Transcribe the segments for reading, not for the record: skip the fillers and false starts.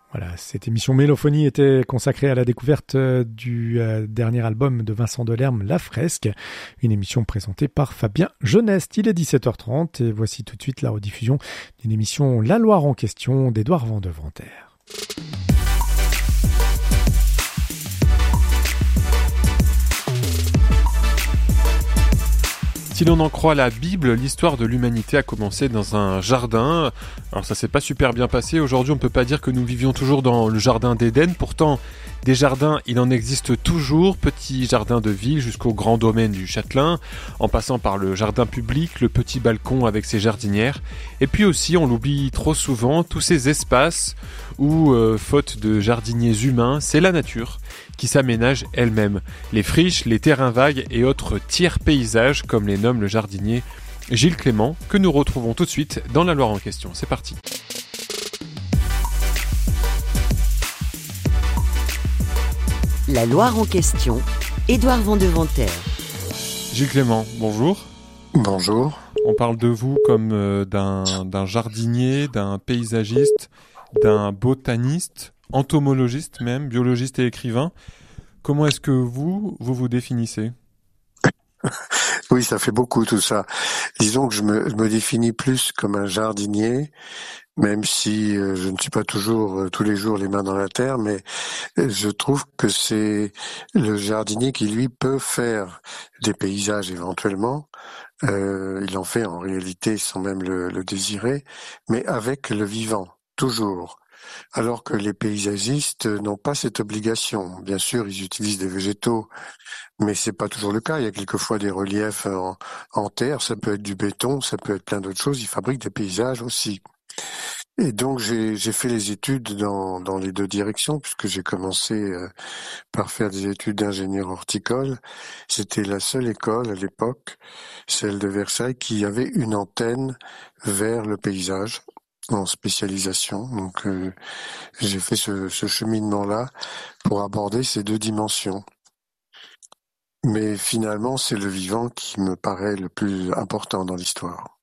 Voilà, cette émission Mélophonie était consacrée à la découverte du dernier album de Vincent Delerme, La Fresque, une émission présentée par Fabien Geneste. Il est 17h30 et voici tout de suite la rediffusion d'une émission La Loire en question d'Édouard Vandeventer. Si l'on en croit la Bible, l'histoire de l'humanité a commencé dans un jardin. Alors ça s'est pas super bien passé. Aujourd'hui, on peut pas dire que nous vivions toujours dans le jardin d'Éden. Pourtant, des jardins, il en existe toujours. Petits jardins de ville jusqu'au grand domaine du Châtelain, en passant par le jardin public, le petit balcon avec ses jardinières. Et puis aussi, on l'oublie trop souvent, tous ces espaces où, faute de jardiniers humains, c'est la nature qui s'aménage elle-même. Les friches, les terrains vagues et autres tiers paysages, comme les nomme le jardinier Gilles Clément, que nous retrouvons tout de suite dans la Loire en question. C'est parti. La Loire en question, Édouard Vandeventer. Gilles Clément, bonjour. Bonjour. On parle de vous comme d'un jardinier, d'un paysagiste, d'un botaniste, entomologiste même, biologiste et écrivain. Comment est-ce que vous définissez ? Oui, ça fait beaucoup tout ça. Disons que je me définis plus comme un jardinier, même si je ne suis pas toujours tous les jours les mains dans la terre, mais je trouve que c'est le jardinier qui, lui, peut faire des paysages éventuellement. Il en fait en réalité sans même le désirer, mais avec le vivant, toujours. Alors que les paysagistes n'ont pas cette obligation. Bien sûr, ils utilisent des végétaux, mais c'est pas toujours le cas. Il y a quelquefois des reliefs en terre, ça peut être du béton, ça peut être plein d'autres choses. Ils fabriquent des paysages aussi. Et donc j'ai fait les études dans les deux directions, puisque j'ai commencé par faire des études d'ingénieur horticole. C'était la seule école à l'époque, celle de Versailles, qui avait une antenne vers le paysage en spécialisation. Donc j'ai fait ce cheminement-là pour aborder ces deux dimensions. Mais finalement, c'est le vivant qui me paraît le plus important dans l'histoire.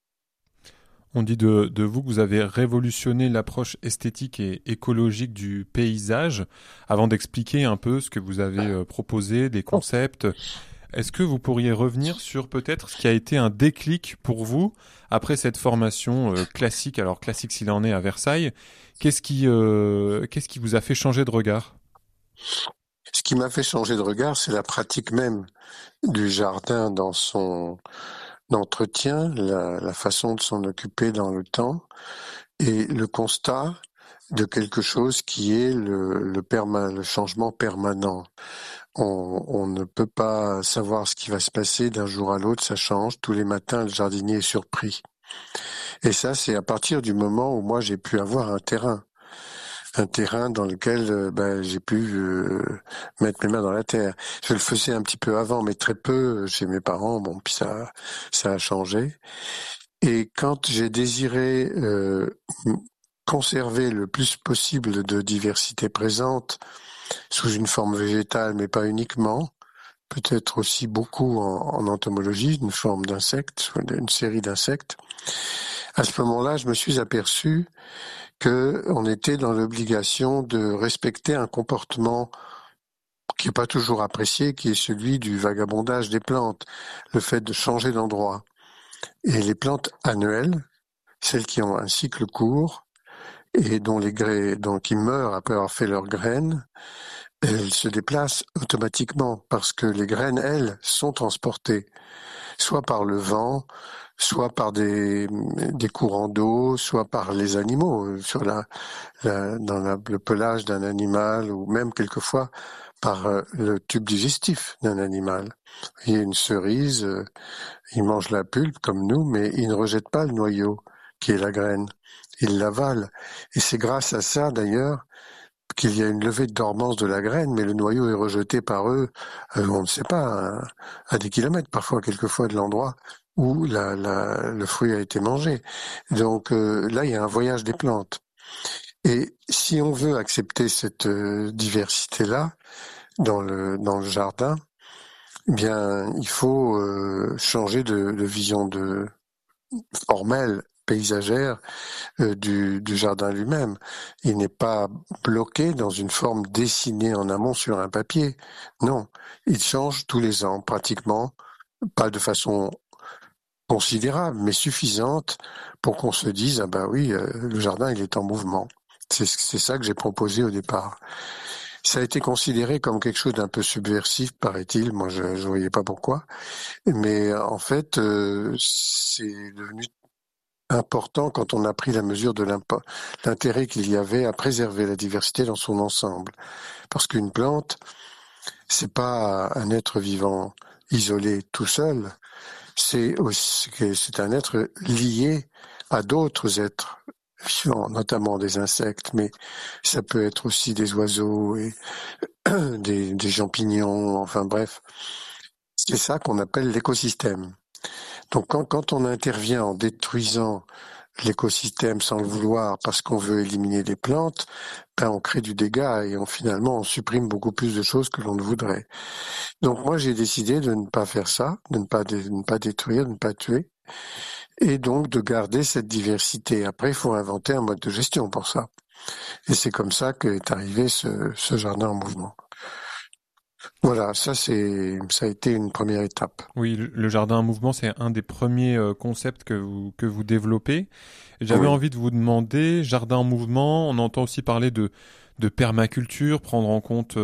On dit de vous que vous avez révolutionné l'approche esthétique et écologique du paysage. Avant d'expliquer un peu ce que vous avez proposé, des concepts, est-ce que vous pourriez revenir sur peut-être ce qui a été un déclic pour vous après cette formation classique, alors classique s'il en est à Versailles, qu'est-ce qui vous a fait changer de regard ? Ce qui m'a fait changer de regard, c'est la pratique même du jardin dans son entretien, la façon de s'en occuper dans le temps et le constat de quelque chose qui est le changement permanent. On ne peut pas savoir ce qui va se passer d'un jour à l'autre, ça change. Tous les matins, le jardinier est surpris. Et ça, c'est à partir du moment où moi j'ai pu avoir un terrain dans lequel j'ai pu mettre mes mains dans la terre. Je le faisais un petit peu avant, mais très peu chez mes parents. Bon, puis ça a changé. Et quand j'ai désiré conserver le plus possible de diversité présente sous une forme végétale, mais pas uniquement, peut-être aussi beaucoup en entomologie, une forme d'insectes, une série d'insectes. À ce moment-là, je me suis aperçu qu'on était dans l'obligation de respecter un comportement qui n'est pas toujours apprécié, qui est celui du vagabondage des plantes, le fait de changer d'endroit. Et les plantes annuelles, celles qui ont un cycle court et qui meurent après avoir fait leurs graines, elles se déplacent automatiquement parce que les graines, elles, sont transportées, soit par le vent, soit par des courants d'eau, soit par les animaux, le pelage d'un animal, ou même quelquefois par le tube digestif d'un animal. Il y a une cerise, il mange la pulpe comme nous, mais il ne rejette pas le noyau, qui est la graine. Il l'avale. Et c'est grâce à ça, d'ailleurs, qu'il y a une levée de dormance de la graine, mais le noyau est rejeté par eux, on ne sait pas, à des kilomètres, parfois, quelquefois, de l'endroit où le fruit a été mangé. Donc là, il y a un voyage des plantes. Et si on veut accepter cette diversité-là dans le jardin, eh bien, il faut changer de vision formelle paysagère du jardin lui-même. Il n'est pas bloqué dans une forme dessinée en amont sur un papier. Non, il change tous les ans pratiquement, pas de façon considérable, mais suffisante pour qu'on se dise ah bah oui, le jardin il est en mouvement. C'est ça que j'ai proposé au départ. Ça a été considéré comme quelque chose d'un peu subversif, paraît-il. Moi, je ne voyais pas pourquoi. Mais en fait, c'est devenu important quand on a pris la mesure de l'intérêt qu'il y avait à préserver la diversité dans son ensemble. Parce qu'une plante, c'est pas un être vivant isolé tout seul. C'est un être lié à d'autres êtres vivants, notamment des insectes, mais ça peut être aussi des oiseaux et des champignons, enfin bref. C'est ça qu'on appelle l'écosystème. Donc quand on intervient en détruisant l'écosystème sans le vouloir parce qu'on veut éliminer des plantes, ben on crée du dégât et finalement on supprime beaucoup plus de choses que l'on ne voudrait. Donc moi j'ai décidé de ne pas faire ça, de ne pas détruire, de ne pas tuer, et donc de garder cette diversité. Après il faut inventer un mode de gestion pour ça. Et c'est comme ça qu'est arrivé ce jardin en mouvement. Voilà, ça a été une première étape. Oui, le jardin en mouvement, c'est un des premiers concepts que vous développez. J'avais envie de vous demander, jardin en mouvement, on entend aussi parler de permaculture, prendre en compte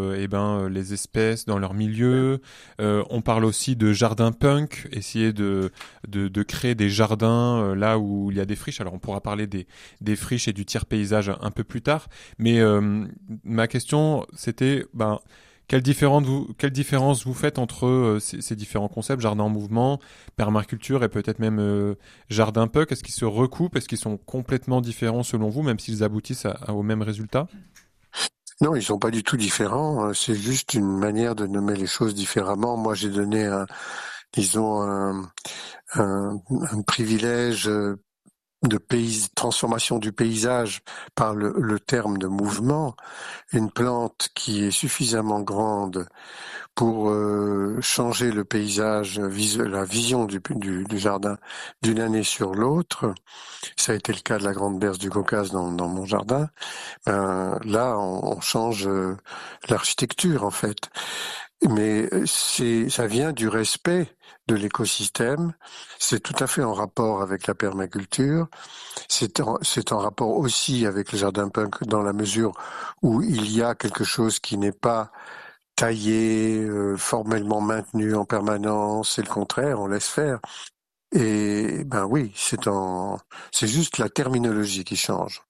les espèces dans leur milieu. On parle aussi de jardin punk, essayer de créer des jardins là où il y a des friches. Alors on pourra parler des friches et du tiers paysage un peu plus tard. Mais ma question, c'était quelle différence vous faites entre ces différents concepts, jardin en mouvement, permaculture et peut-être même jardin punk? Est-ce qu'ils se recoupent? Est-ce qu'ils sont complètement différents selon vous, même s'ils aboutissent au même résultat? Non, ils sont pas du tout différents. C'est juste une manière de nommer les choses différemment. Moi, j'ai donné un privilège de transformation du paysage par le terme de mouvement. Une plante qui est suffisamment grande pour changer le paysage, la vision du jardin d'une année sur l'autre. Ça a été le cas de la Grande Berce du Caucase dans mon jardin. Là, on change l'architecture en fait. Mais ça vient du respect de l'écosystème. C'est tout à fait en rapport avec la permaculture. C'est en rapport aussi avec le jardin punk dans la mesure où il y a quelque chose qui n'est pas taillé, formellement maintenu en permanence. C'est le contraire, on laisse faire. Et oui, c'est juste la terminologie qui change.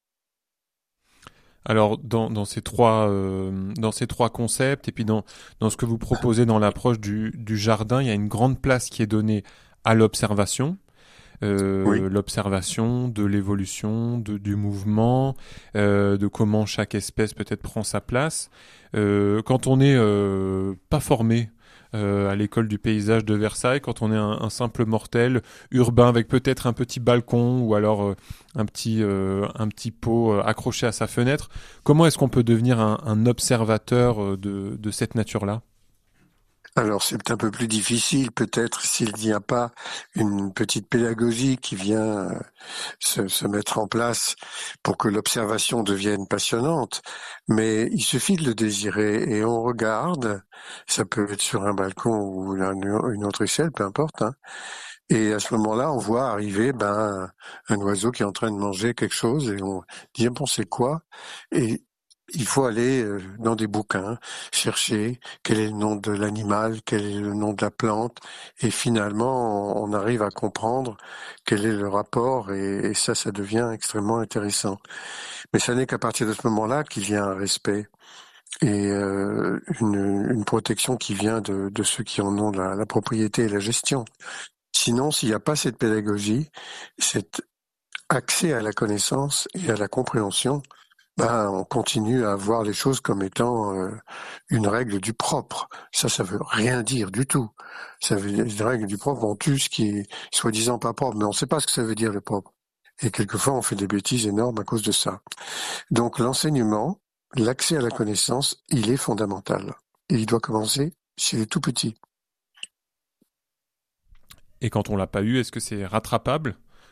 Alors dans ces trois concepts et puis dans ce que vous proposez dans l'approche du jardin, il y a une grande place qui est donnée à l'observation. L'observation de l'évolution, du mouvement, de comment chaque espèce peut-être prend sa place. Quand on n'est pas formé à l'école du paysage de Versailles, quand on est un simple mortel urbain avec peut-être un petit balcon ou alors un petit pot accroché à sa fenêtre, comment est-ce qu'on peut devenir un observateur de cette nature-là ? Alors c'est un peu plus difficile peut-être s'il n'y a pas une petite pédagogie qui vient se mettre en place pour que l'observation devienne passionnante, mais il suffit de le désirer et on regarde, ça peut être sur un balcon ou une autre échelle, peu importe, hein, et à ce moment-là on voit arriver un oiseau qui est en train de manger quelque chose et on dit bon c'est quoi ? Et il faut aller dans des bouquins, chercher quel est le nom de l'animal, quel est le nom de la plante, et finalement on arrive à comprendre quel est le rapport, et ça devient extrêmement intéressant. Mais ça n'est qu'à partir de ce moment-là qu'il y a un respect et une protection qui vient de ceux qui en ont la propriété et la gestion. Sinon, s'il n'y a pas cette pédagogie, cet accès à la connaissance et à la compréhension, on continue à voir les choses comme étant une règle du propre. Ça veut rien dire du tout. Ça veut dire une règle du propre, on tue ce qui est soi-disant pas propre, mais on ne sait pas ce que ça veut dire le propre. Et quelquefois, on fait des bêtises énormes à cause de ça. Donc l'enseignement, l'accès à la connaissance, il est fondamental. Et il doit commencer chez les tout petits. Et quand on l'a pas eu, est-ce que c'est rattrapable ?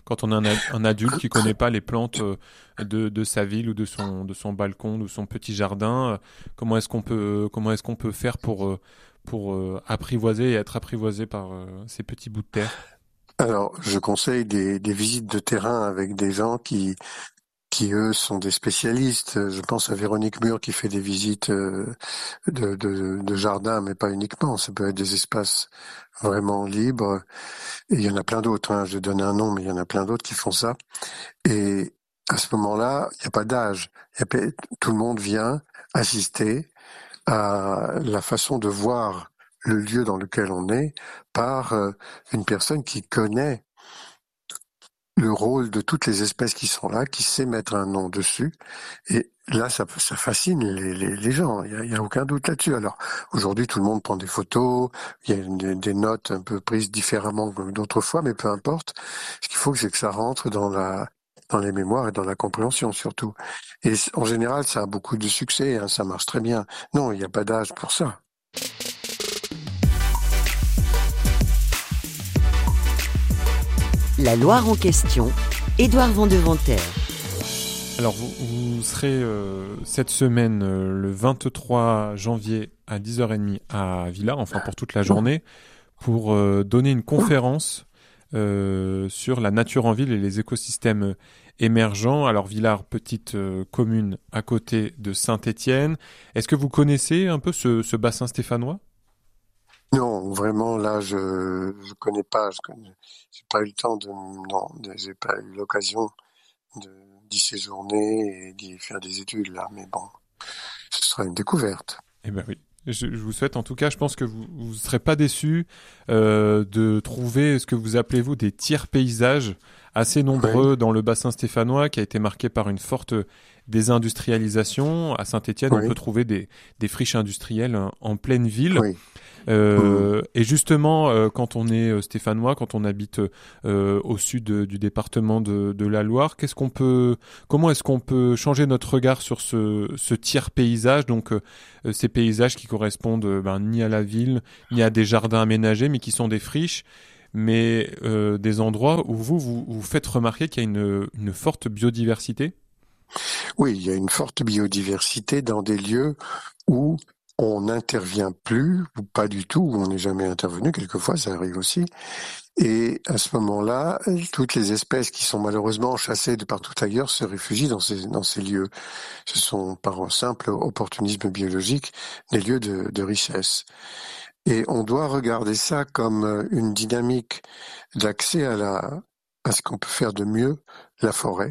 Quand on a un adulte qui connaît pas les plantes de sa ville ou de son balcon, de son petit jardin, comment est-ce qu'on peut faire pour apprivoiser et être apprivoisé par ces petits bouts de terre? Alors, je conseille des visites de terrain avec des gens qui eux sont des spécialistes. Je pense à Véronique Mur qui fait des visites de jardin, mais pas uniquement. Ça peut être des espaces vraiment libres. Et il y en a plein d'autres. Hein. Je donne un nom, mais il y en a plein d'autres qui font ça. Et à ce moment-là, il n'y a pas d'âge. Tout le monde vient assister à la façon de voir le lieu dans lequel on est par une personne qui connaît le rôle de toutes les espèces qui sont là, qui sait mettre un nom dessus. Et là, ça fascine les gens. Il y a aucun doute là-dessus. Alors, aujourd'hui, tout le monde prend des photos. Il y a des notes un peu prises différemment que d'autrefois, mais peu importe. Ce qu'il faut, c'est que ça rentre dans les mémoires et dans la compréhension, surtout. Et en général, ça a beaucoup de succès, hein, ça marche très bien. Non, il n'y a pas d'âge pour ça. La Loire en question, Édouard Vandeventer. Alors, vous serez cette semaine, le 23 janvier à 10h30 à Villars, enfin pour toute la journée, pour donner une conférence sur la nature en ville et les écosystèmes émergents. Alors, Villars, petite commune à côté de Saint-Étienne. Est-ce que vous connaissez un peu ce bassin stéphanois ? Non, vraiment, là, je connais pas. J'ai pas eu le temps j'ai pas eu l'occasion d'y séjourner et d'y faire des études, là. Mais bon, ce sera une découverte. Eh ben oui. Je vous souhaite, en tout cas, je pense que vous ne serez pas déçus de trouver ce que vous appelez, vous, des tiers paysages assez nombreux dans le bassin stéphanois qui a été marqué par une forte désindustrialisation. À Saint-Étienne, on peut trouver des friches industrielles en pleine ville. Oui. Et justement, quand on est stéphanois, quand on habite au sud du département de la Loire, comment est-ce qu'on peut changer notre regard sur ce tiers paysage, donc ces paysages qui correspondent ni à la ville, ni à des jardins aménagés, mais qui sont des friches, mais des endroits où vous faites remarquer qu'il y a une forte biodiversité? Oui, il y a une forte biodiversité dans des lieux où on n'intervient plus, ou pas du tout, où on n'est jamais intervenu, quelquefois ça arrive aussi. Et à ce moment-là, toutes les espèces qui sont malheureusement chassées de partout ailleurs se réfugient dans ces lieux. Ce sont, par un simple opportunisme biologique, des lieux de richesse. Et on doit regarder ça comme une dynamique d'accès à ce qu'on peut faire de mieux, la forêt.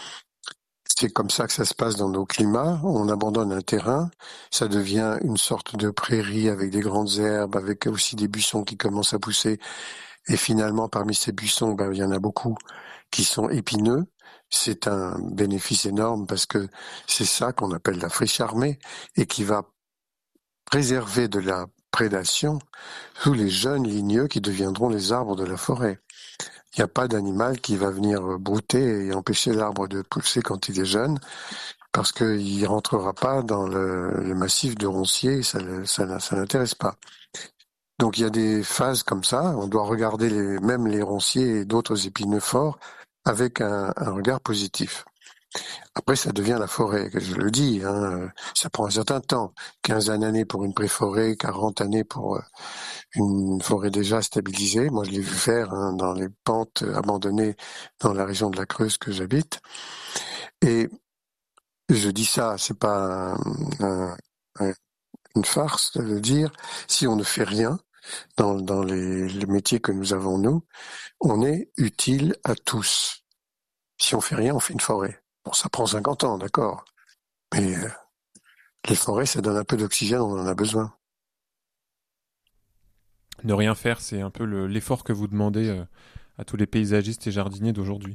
C'est comme ça que ça se passe dans nos climats. On abandonne un terrain, ça devient une sorte de prairie avec des grandes herbes, avec aussi des buissons qui commencent à pousser. Et finalement, parmi ces buissons, il y en a beaucoup qui sont épineux. C'est un bénéfice énorme parce que c'est ça qu'on appelle la friche armée et qui va préserver de la prédation tous les jeunes ligneux qui deviendront les arbres de la forêt. Il n'y a pas d'animal qui va venir brouter et empêcher l'arbre de pousser quand il est jeune, parce qu'il rentrera pas dans le massif de roncier, ça n'intéresse pas. Donc il y a des phases comme ça, on doit regarder même les ronciers et d'autres épineux forts avec un regard positif. Après, ça devient la forêt, que je le dis, ça prend un certain temps, 15 années pour une pré-forêt, 40 années pour une forêt déjà stabilisée. Moi, je l'ai vu faire dans les pentes abandonnées dans la région de la Creuse que j'habite. Et je dis ça, c'est pas une farce de le dire. Si on ne fait rien dans les métiers que nous avons, nous, on est utile à tous. Si on fait rien, on fait une forêt. Bon, ça prend 50 ans, d'accord. Mais les forêts, ça donne un peu d'oxygène, on en a besoin. Ne rien faire, c'est un peu l'effort que vous demandez à tous les paysagistes et jardiniers d'aujourd'hui.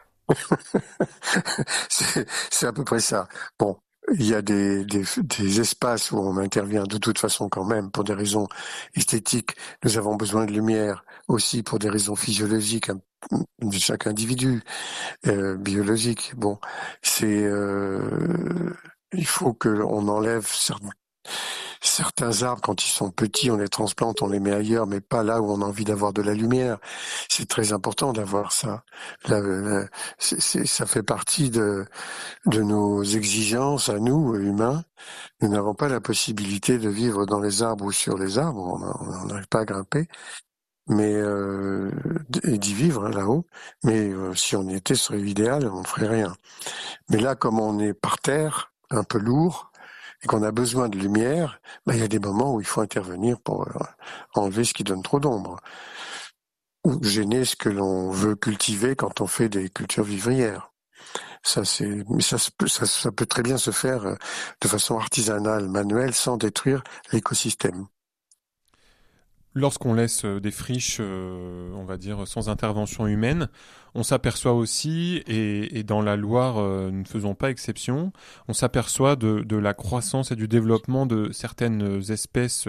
C'est à peu près ça. Bon, il y a des espaces où on intervient de toute façon quand même pour des raisons esthétiques. Nous avons besoin de lumière aussi pour des raisons physiologiques de chaque individu, biologique. Bon, il faut que on enlève Certains arbres, quand ils sont petits, on les transplante, on les met ailleurs, mais pas là où on a envie d'avoir de la lumière. C'est très important d'avoir ça. Ça fait partie de nos exigences à nous, humains. Nous n'avons pas la possibilité de vivre dans les arbres ou sur les arbres, on n'arrive pas à grimper, mais et d'y vivre là-haut. Mais si on y était, ce serait l'idéal, on ne ferait rien. Mais là, comme on est par terre, un peu lourd, et qu'on a besoin de lumière, il y a des moments où il faut intervenir pour enlever ce qui donne trop d'ombre, ou gêner ce que l'on veut cultiver quand on fait des cultures vivrières. Mais ça peut très bien se faire de façon artisanale, manuelle, sans détruire l'écosystème. Lorsqu'on laisse des friches, on va dire, sans intervention humaine, on s'aperçoit aussi, et dans la Loire, nous ne faisons pas exception, on s'aperçoit de la croissance et du développement de certaines espèces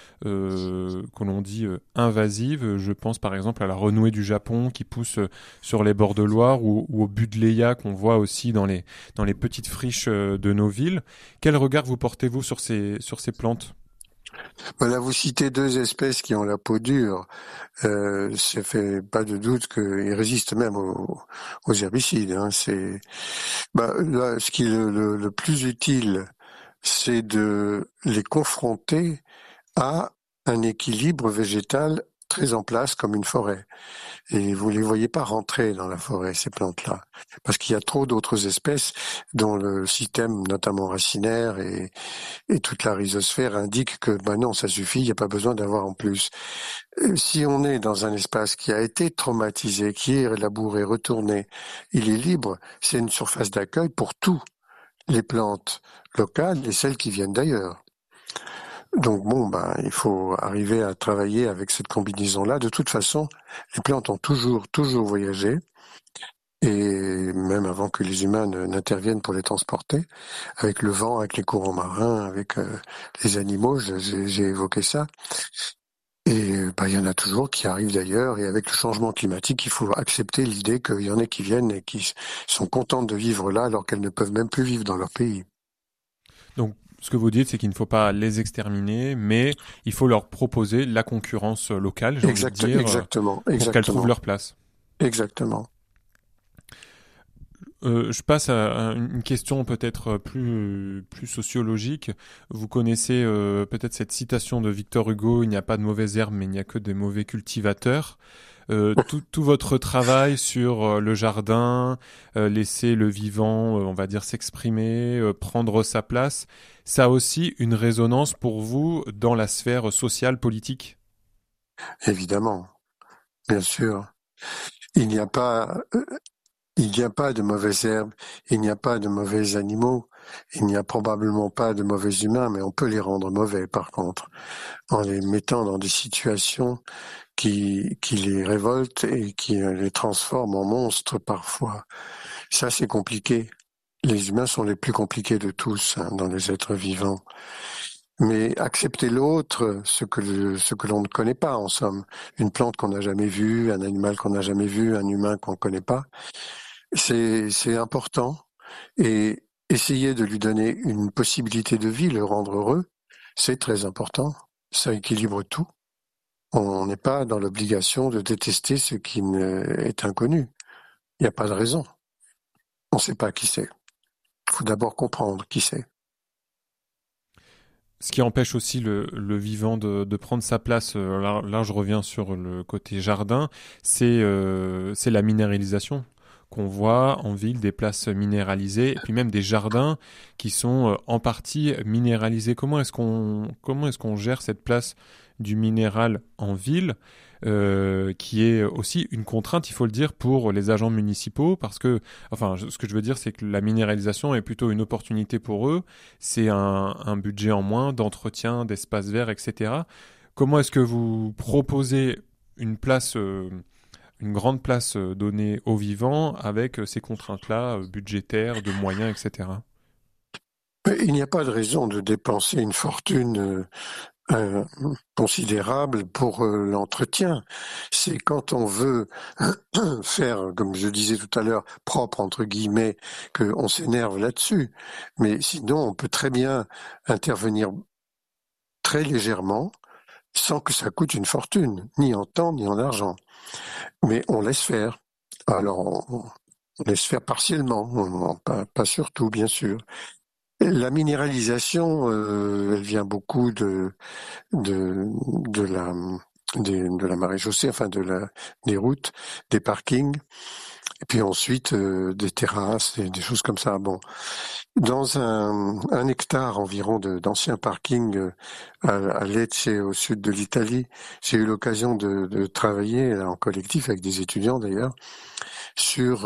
que l'on dit invasives. Je pense par exemple à la renouée du Japon qui pousse sur les bords de Loire, ou au buddleia qu'on voit aussi dans les petites friches de nos villes. Quel regard vous portez-vous sur ces plantes ? Là, vous citez 2 espèces qui ont la peau dure. Ça fait pas de doute qu'ils résistent même aux herbicides. Là, ce qui est le plus utile, c'est de les confronter à un équilibre végétal très en place comme une forêt. Et vous les voyez pas rentrer dans la forêt, ces plantes-là, parce qu'il y a trop d'autres espèces dont le système, notamment racinaire et toute la rhizosphère, indique que non, ça suffit, il n'y a pas besoin d'avoir en plus. Si on est dans un espace qui a été traumatisé, qui est labouré, retourné, il est libre, c'est une surface d'accueil pour tous les plantes locales et celles qui viennent d'ailleurs. Donc il faut arriver à travailler avec cette combinaison-là. De toute façon, les plantes ont toujours voyagé, et même avant que les humains n'interviennent pour les transporter, avec le vent, avec les courants marins, avec les animaux, j'ai évoqué ça. Et il y en a toujours qui arrivent d'ailleurs, et avec le changement climatique, il faut accepter l'idée qu'il y en ait qui viennent et qui sont contentes de vivre là alors qu'elles ne peuvent même plus vivre dans leur pays. Donc, ce que vous dites, c'est qu'il ne faut pas les exterminer, mais il faut leur proposer la concurrence locale, j'ai envie de dire, exactement, pour qu'elles trouvent leur place. Exactement. Je passe à une question peut-être plus sociologique. Vous connaissez peut-être cette citation de Victor Hugo: il n'y a pas de mauvaises herbes, mais il n'y a que des mauvais cultivateurs. Tout votre travail sur le jardin, laisser le vivant, on va dire, s'exprimer, prendre sa place, ça a aussi une résonance pour vous dans la sphère sociale, politique ? Évidemment, bien sûr. Il n'y a pas de mauvaises herbes, il n'y a pas de mauvais animaux, il n'y a probablement pas de mauvais humains, mais on peut les rendre mauvais par contre, en les mettant dans des situations qui les révoltent et qui les transforment en monstres parfois. Ça, c'est compliqué. Les humains sont les plus compliqués de tous dans les êtres vivants. Mais accepter l'autre, ce que l'on ne connaît pas en somme, une plante qu'on n'a jamais vue, un animal qu'on n'a jamais vu, un humain qu'on ne connaît pas, c'est important. Et essayer de lui donner une possibilité de vie, le rendre heureux, c'est très important. Ça équilibre tout. On n'est pas dans l'obligation de détester ce qui est inconnu. Il n'y a pas de raison. On ne sait pas qui c'est. Il faut d'abord comprendre qui c'est. Ce qui empêche aussi le vivant de prendre sa place, là je reviens sur le côté jardin, c'est la minéralisation qu'on voit en ville, des places minéralisées, et puis même des jardins qui sont en partie minéralisés. Comment est-ce qu'on gère cette place du minéral en ville, qui est aussi une contrainte, il faut le dire, pour les agents municipaux, parce que, ce que je veux dire, c'est que la minéralisation est plutôt une opportunité pour eux, c'est un budget en moins d'entretien, d'espaces verts, etc. Comment est-ce que vous proposez une grande place donnée aux vivants avec ces contraintes-là, budgétaires, de moyens, etc. Il n'y a pas de raison de dépenser une fortune considérable pour l'entretien. C'est quand on veut faire, comme je disais tout à l'heure, propre entre guillemets, qu'on s'énerve là-dessus. Mais sinon, on peut très bien intervenir très légèrement, sans que ça coûte une fortune, ni en temps, ni en argent. Mais on laisse faire. Alors, on laisse faire partiellement, pas surtout, bien sûr. La minéralisation, elle vient beaucoup de la maréchaussée, enfin des routes, des parkings, et puis ensuite des terrasses et des choses comme ça. Bon, dans un hectare environ d'anciens parkings à Lecce, au sud de l'Italie, j'ai eu l'occasion de travailler en collectif avec des étudiants d'ailleurs sur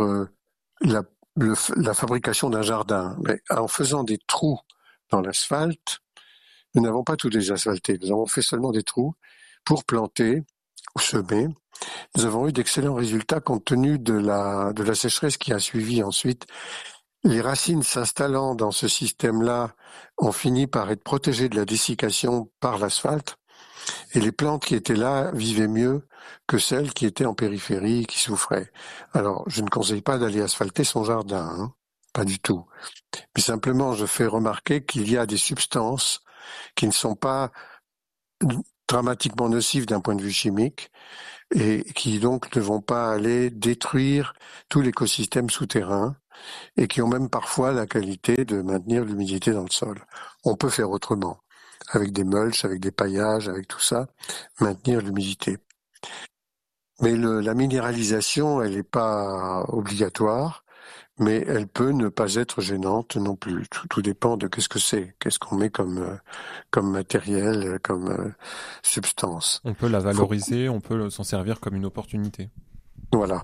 la fabrication d'un jardin, mais en faisant des trous dans l'asphalte. Nous n'avons pas tous les asphaltés, nous avons fait seulement des trous pour planter ou semer. Nous avons eu d'excellents résultats compte tenu de la sécheresse qui a suivi ensuite. Les racines s'installant dans ce système-là ont fini par être protégées de la dessiccation par l'asphalte, et les plantes qui étaient là vivaient mieux que celles qui étaient en périphérie, qui souffraient. Alors, je ne conseille pas d'aller asphalter son jardin, hein, pas du tout. Mais simplement, je fais remarquer qu'il y a des substances qui ne sont pas dramatiquement nocives d'un point de vue chimique, et qui donc ne vont pas aller détruire tout l'écosystème souterrain, et qui ont même parfois la qualité de maintenir l'humidité dans le sol. On peut faire autrement, avec des mulches, avec des paillages, avec tout ça, maintenir l'humidité. Mais la minéralisation, elle n'est pas obligatoire, mais elle peut ne pas être gênante non plus. Tout dépend de qu'est-ce que c'est, qu'est-ce qu'on met comme matériel, comme substance. On peut la valoriser, on peut s'en servir comme une opportunité. Voilà.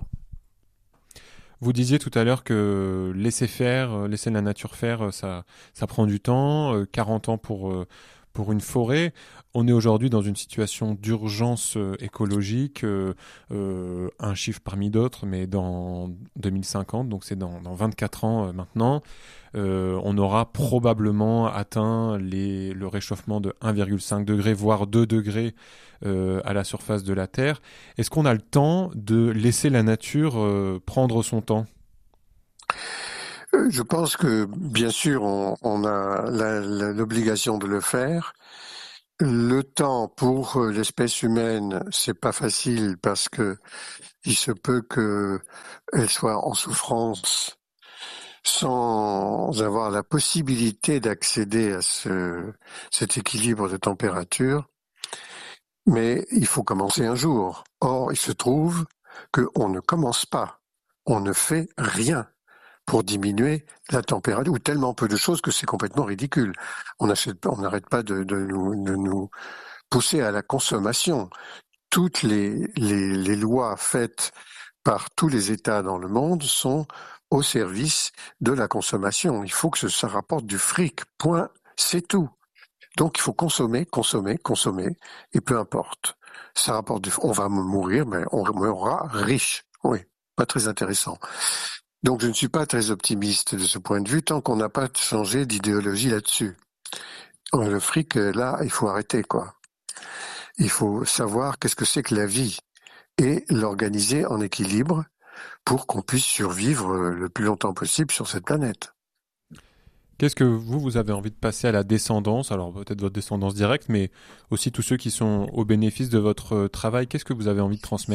Vous disiez tout à l'heure que laisser la nature faire, ça prend du temps, 40 ans pour une forêt. On est aujourd'hui dans une situation d'urgence écologique, un chiffre parmi d'autres, mais dans 2050, donc c'est dans 24 ans maintenant, on aura probablement atteint le réchauffement de 1,5 degré, voire 2 degrés à la surface de la Terre. Est-ce qu'on a le temps de laisser la nature prendre son temps ? Je pense que, bien sûr, on a l'obligation de le faire. Le temps pour l'espèce humaine, c'est pas facile parce que il se peut qu'elle soit en souffrance sans avoir la possibilité d'accéder à cet équilibre de température. Mais il faut commencer un jour. Or, il se trouve qu'on ne commence pas. On ne fait rien pour diminuer la température, ou tellement peu de choses que c'est complètement ridicule. On n'arrête pas de nous pousser à la consommation. Toutes les lois faites par tous les États dans le monde sont au service de la consommation. Il faut que ça rapporte du fric, point, c'est tout. Donc il faut consommer, et peu importe. Ça rapporte on va mourir, mais on mourra riche. Oui, pas très intéressant. Donc je ne suis pas très optimiste de ce point de vue tant qu'on n'a pas changé d'idéologie là-dessus. Le fric, là, il faut arrêter, quoi. Il faut savoir qu'est-ce que c'est que la vie et l'organiser en équilibre pour qu'on puisse survivre le plus longtemps possible sur cette planète. Qu'est-ce que vous avez envie de passer à la descendance ? Alors peut-être votre descendance directe, mais aussi tous ceux qui sont au bénéfice de votre travail. Qu'est-ce que vous avez envie de transmettre ?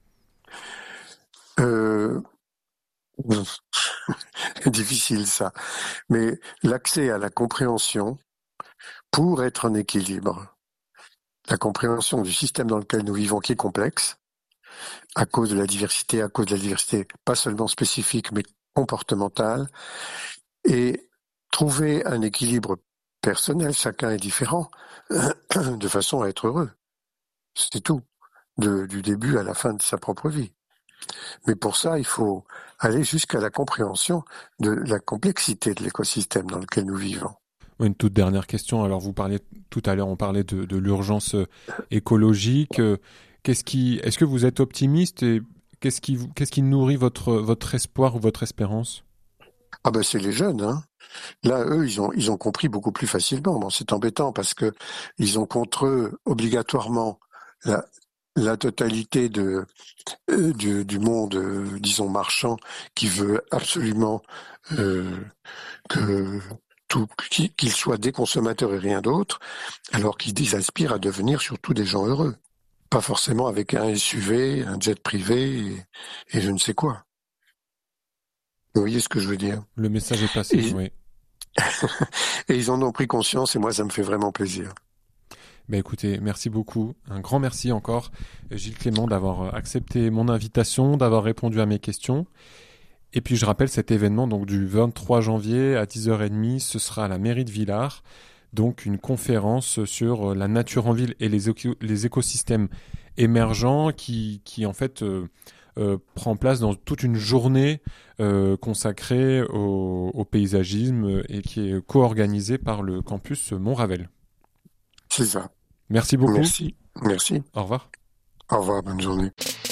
Difficile ça. Mais l'accès à la compréhension pour être en équilibre. La compréhension du système dans lequel nous vivons qui est complexe, à cause de la diversité, pas seulement spécifique, mais comportementale, et trouver un équilibre personnel, chacun est différent, de façon à être heureux. C'est tout, du début à la fin de sa propre vie. Mais pour ça, il faut aller jusqu'à la compréhension de la complexité de l'écosystème dans lequel nous vivons. Une toute dernière question. Alors vous parliez tout à l'heure, on parlait de l'urgence écologique. Est-ce que vous êtes optimiste et qu'est-ce qui nourrit votre espoir ou votre espérance ? Ah ben c'est les jeunes, hein. Là, eux, ils ont compris beaucoup plus facilement. Bon, c'est embêtant parce que ils ont contre eux obligatoirement la totalité du monde, disons marchand, qui veut absolument que qu'ils soient des consommateurs et rien d'autre, alors qu'ils aspirent à devenir surtout des gens heureux. Pas forcément avec un SUV, un jet privé et je ne sais quoi. Vous voyez ce que je veux dire? Le message est passé, oui. Et ils en ont pris conscience et moi, ça me fait vraiment plaisir. Écoutez, merci beaucoup. Un grand merci encore, Gilles Clément, d'avoir accepté mon invitation, d'avoir répondu à mes questions. Et puis je rappelle cet événement donc du 23 janvier à 10h30, ce sera à la mairie de Villars. Donc une conférence sur la nature en ville et les écosystèmes émergents qui en fait prend place dans toute une journée consacrée au paysagisme et qui est co-organisée par le campus Montravel. C'est ça. Merci beaucoup. Merci. Au revoir. Au revoir, bonne journée.